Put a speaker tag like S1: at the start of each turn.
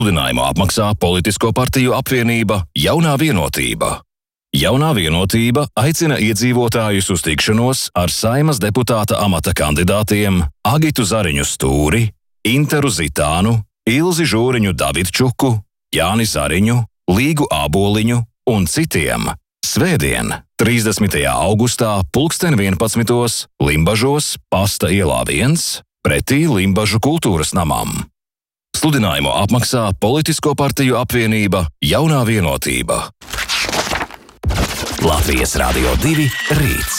S1: Sludinājumu apmaksā politisko partiju apvienība Jaunā Vienotība. Jaunā Vienotība aicina iedzīvotājus uz tikšanos ar Saeimas deputāta amata kandidātiem Agitu Zariņu Stūri, Interu Zitānu, Ilzi Žūriņu Davidčuku, Jāni Zariņu, Līgu Āboliņu un citiem. Svētdien, 30. augustā, 11. Limbažos, Pasta ielā 1, pretī Limbažu kultūras namam. Sludinājumu apmaksā politisko partiju apvienība Jaunā Vienotība. Latvijas Radio 2 rīts.